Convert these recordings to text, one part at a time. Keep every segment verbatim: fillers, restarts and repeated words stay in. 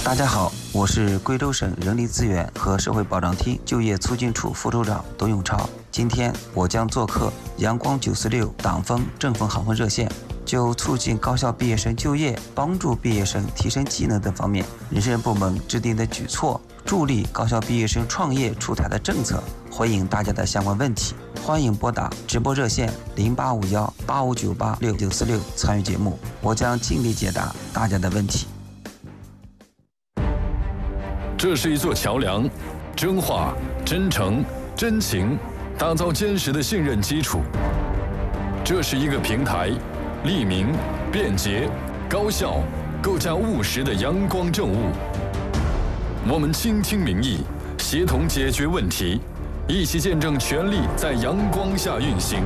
大家好，我是贵州省人力资源和社会保障厅就业促进处副处长董永超。今天我将做客阳光九四六党风正风行风热线，就促进高校毕业生就业、帮助毕业生提升技能等方面，人事部门制定的举措，助力高校毕业生创业出台的政策，回应大家的相关问题。欢迎拨打直播热线零八五幺八五九八六九四六参与节目，我将尽力解答大家的问题。 这是一座桥梁，真话、真诚、真情，打造坚实的信任基础。这是一个平台，利民、便捷、高效，构架务实的阳光政务。我们倾听民意，协同解决问题，一起见证权力在阳光下运行。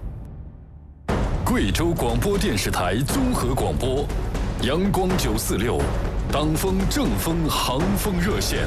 贵州广播电视台综合广播，阳光九四六。党风正风行风热线。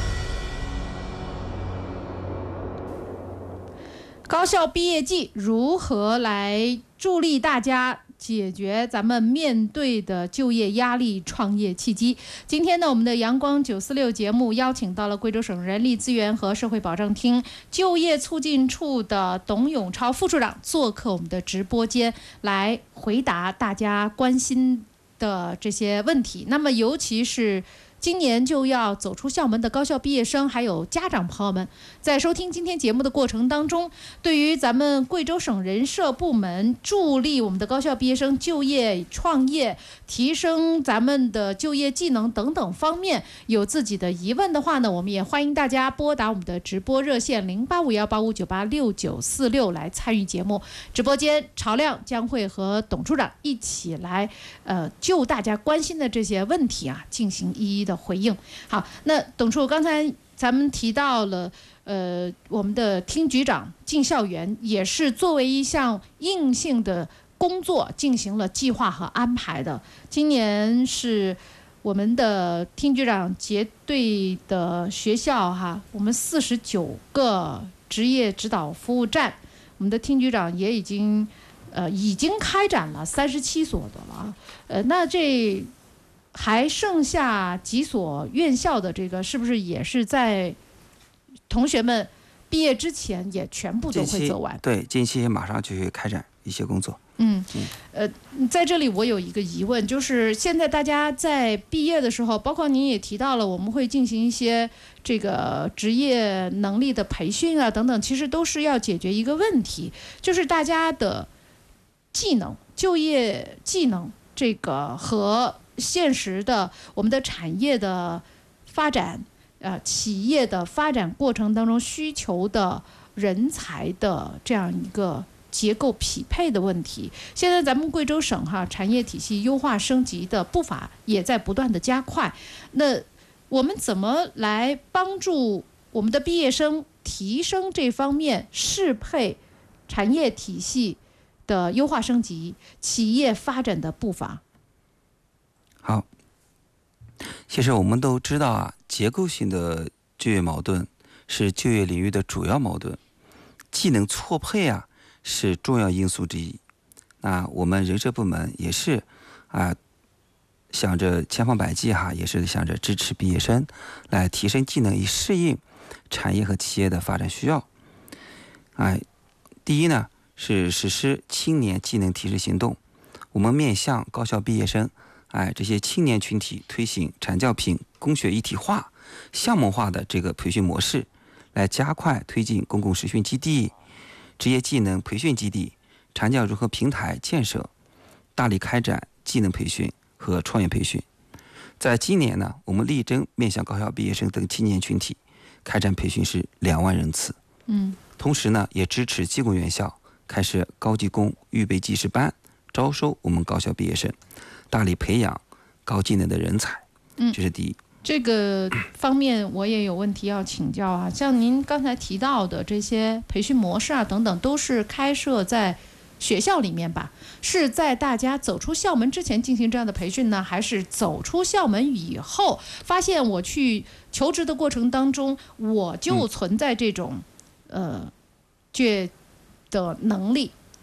高校毕业季如何来助力大家解决咱们面对的就业压力、创业契机？今天呢，我们的阳光九四六节目邀请到了贵州省人力资源和社会保障厅就业促进处的董永超副处长做客我们的直播间，来回答大家关心的这些问题。那么尤其是今年就要走出校门的高校毕业生还有家长朋友们，在收听今天节目的过程当中，对于咱们贵州省人社部门助力我们的高校毕业生就业创业、提升咱们的就业技能等等方面有自己的疑问的话呢，我们也欢迎大家拨打我们的直播热线零八五幺八五九八六九四六来参与节目。直播间朝亮将会和董处长一起来呃就大家关心的这些问题啊进行一一的回应。好，那董处，刚才咱们提到了呃我们的厅局长进校园也是作为一项硬性的工作进行了计划和安排的。今年是我们的厅局长结对的学校哈，我们四十九个职业指导服务站，我们的厅局长也已经呃已经开展了三十七所的了。呃，那这还剩下几所院校的这个，是不是也是在同学们毕业之前也全部都会走完？ 对，近期马上就会开展一些工作。 嗯，呃，在这里我有一个疑问，就是现在大家在毕业的时候，包括您也提到了，我们会进行一些这个职业能力的培训啊等等，其实都是要解决一个问题，就是大家的技能、就业技能这个和现实的我们的产业的发展，呃，企业的发展过程当中需求的人才的这样一个结构匹配的问题。现在咱们贵州省哈产业体系优化升级的步伐也在不断的加快。那我们怎么来帮助我们的毕业生提升这方面适配产业体系的优化升级、企业发展的步伐？ 好，其实我们都知道啊，结构性的就业矛盾是就业领域的主要矛盾，技能错配啊是重要因素之一。那我们人社部门也是啊，想着千方百计哈，也是想着支持毕业生来提升技能，以适应产业和企业的发展需要。哎，第一呢是实施青年技能提升行动，我们面向高校毕业生。哎，这些青年群体推行产教品工学一体化、项目化的这个培训模式，来加快推进公共实训基地、职业技能培训基地、产教融合平台建设，大力开展技能培训和创业培训。在今年呢，我们力争面向高校毕业生等青年群体开展培训是两万人次。 嗯， 同时呢，也支持技工院校开设高技工预备技师班，招收我们高校毕业生。大力培养高技能的人才，嗯，这是第一。 这个方面我也有问题要请教啊，像您刚才提到的这些培训模式啊等等，都是开设在学校里面吧？是在大家走出校门之前进行这样的培训呢，还是走出校门以后发现我去求职的过程当中，我就存在这种、嗯、呃，就业的能力？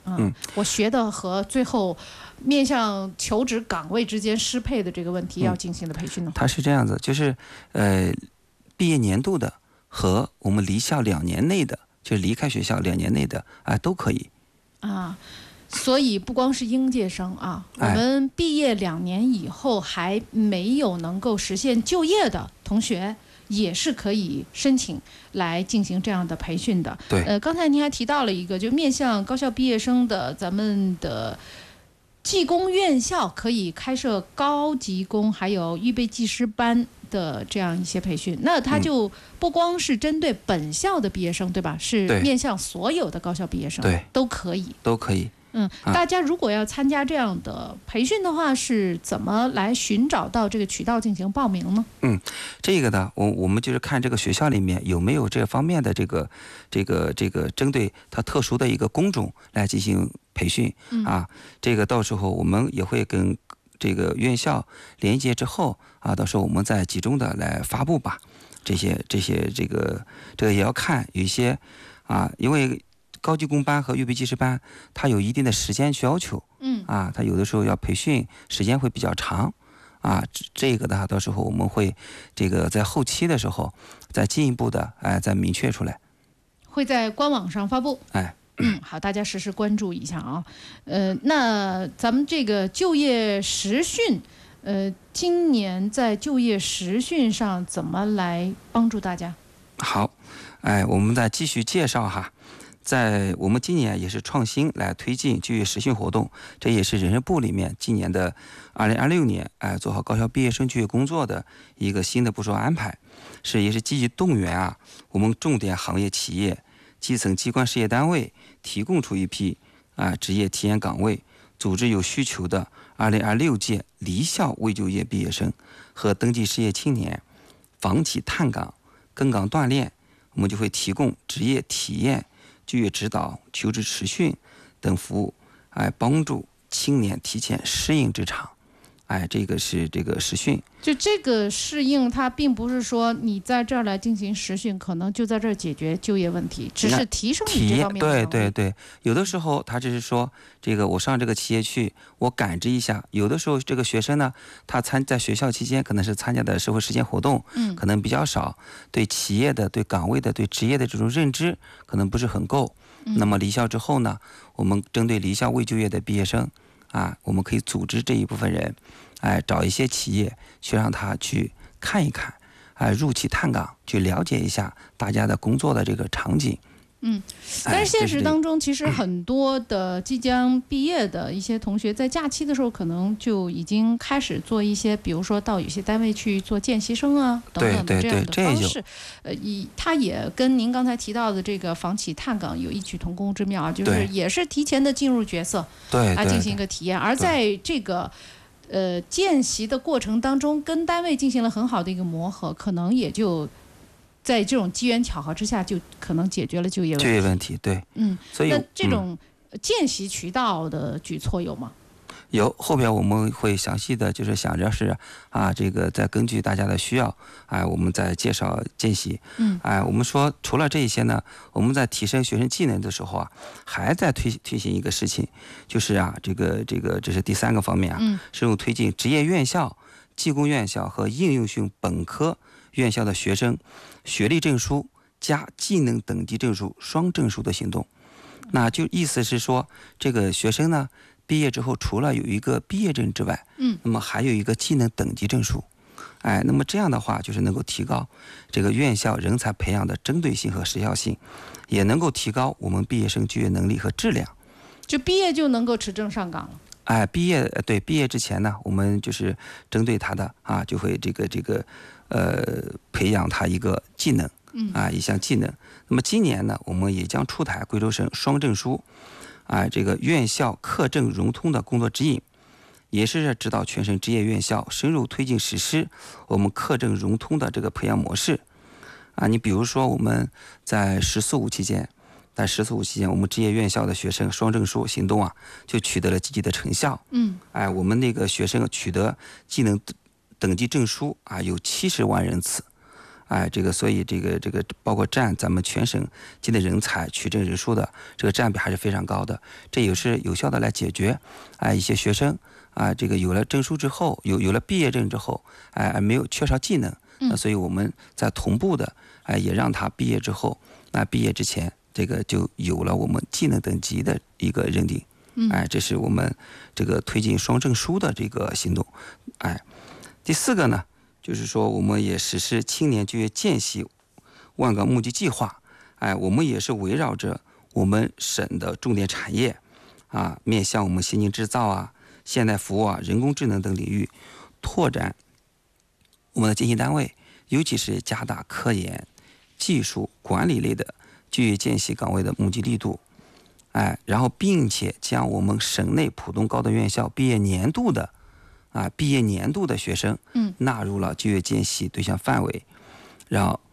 嗯，我学的和最后面向求职岗位之间适配的这个问题要进行的培训呢？ 它是这样子，就是呃，毕业年度的和我们离校两年内的，就是离开学校两年内的啊、呃、都可以啊。所以不光是应届生啊，我们毕业两年以后还没有能够实现就业的同学，也是可以申请来进行这样的培训的。 对， 呃，刚才您还提到了一个，就面向高校毕业生的，咱们的技工院校可以开设高级工还有预备技师班的这样一些培训，那它就不光是针对本校的毕业生，对吧？是面向所有的高校毕业生， 对， 都可以， 都可以。 嗯，大家如果要参加这样的培训的话，是怎么来寻找到这个渠道进行报名呢？ 嗯，这个呢，我我们就是看这个学校里面有没有这方面的这个这个这个针对它特殊的一个工种来进行培训、嗯、啊。这个到时候我们也会跟这个院校连接之后啊，到时候我们再集中的来发布吧。这些这些这个这个也要看有一些啊，因为高级工班和预备技师班，它有一定的时间要求，嗯，啊，它有的时候要培训时间会比较长，啊，这个的话，到时候我们会这个在后期的时候再进一步的哎再明确出来， 会在官网上发布， 哎， 嗯，好，大家实时关注一下啊，呃，那咱们这个就业实训，呃，今年在就业实训上怎么来帮助大家？ 好，哎，我们再继续介绍哈。在我们今年也是创新来推进就业实训活动，这也是人事部里面今年的二零二六年哎做好高校毕业生就业工作的一个新的部署安排，是也是积极动员啊我们重点行业企业、基层机关事业单位提供出一批啊职业体验岗位，组织有需求的二零二六届离校未就业毕业生和登记失业青年房企探岗、跟岗锻炼，我们就会提供职业体验、就业指导、求职实训等服务，哎，帮助青年提前适应职场。哎，这个是这个实训。 就这个适应，它并不是说你在这儿来进行实训，可能就在这儿解决就业问题，只是提升你这方面的能力。 对对对，有的时候他只是说，这个我上这个企业去，我感知一下。有的时候这个学生呢，他参在学校期间可能是参加的社会实践活动，嗯，可能比较少，对企业的、对岗位的、对职业的这种认知可能不是很够。嗯、那么离校之后呢，我们针对离校未就业的毕业生。啊，我们可以组织这一部分人，哎，找一些企业去让他去看一看，哎，入企探岗，去了解一下大家的工作的这个场景。 嗯，但是现实当中，其实很多的即将毕业的一些同学，在假期的时候，可能就已经开始做一些，比如说到有些单位去做见习生啊等等的这样的方式。呃，以它也跟您刚才提到的这个房企探岗有异曲同工之妙啊，就是也是提前的进入角色， 对， 来进行一个体验。而在这个呃见习的过程当中，跟单位进行了很好的一个磨合，可能也就。在这种机缘巧合之下，就可能解决了就业问题。 就业问题，对， 嗯， 所以那这种见习渠道的举措有吗？ 有，后边我们会详细的，就是想着是啊，这个再根据大家的需要，哎，我们再介绍见习。嗯，哎，我们说除了这一些呢，我们在提升学生技能的时候啊，还在推推行一个事情，就是啊，这个这个这是第三个方面啊，嗯，是用推进职业院校、技工院校和应用性本科院校的学生学历证书加技能等级证书双证书的行动。那就意思是说，这个学生呢毕业之后，除了有一个毕业证之外，嗯，那么还有一个技能等级证书。哎，那么这样的话，就是能够提高这个院校人才培养的针对性和时效性，也能够提高我们毕业生就业能力和质量。 就毕业就能够持证上岗了。 哎，毕业对毕业之前呢，我们就是针对他的啊，就会这个这个呃培养他一个技能，啊一项技能。那么今年呢，我们也将出台贵州省双证书，啊这个院校课证融通的工作指引，也是指导全省职业院校深入推进实施我们课证融通的这个培养模式。啊，你比如说我们在“十四五”期间。在“十四五”期间，我们职业院校的学生双证书行动啊，就取得了积极的成效。嗯，哎，我们那个学生取得技能等级证书啊，有七十万人次， 哎，这个所以这个这个包括占咱们全省境内人才取证人数的这个占比还是非常高的，这也是有效的来解决哎一些学生啊这个有了证书之后，有有了毕业证之后，哎没有缺少技能，那所以我们在同步的哎也让他毕业之后，那毕业之前这个就有了我们技能等级的一个认定，哎，这是我们这个推进双证书的这个行动，哎，第四个呢。就是说，我们也实施青年就业见习万岗募集计划，哎，我们也是围绕着我们省的重点产业，啊，面向我们先进制造啊、现代服务啊、人工智能等领域，拓展我们的经信单位，尤其是加大科研、技术、管理类的就业见习岗位的募集力度，哎，然后并且将我们省内普通高等院校毕业年度的。啊，毕业年度的学生，嗯，纳入了就业见习对象范围，然后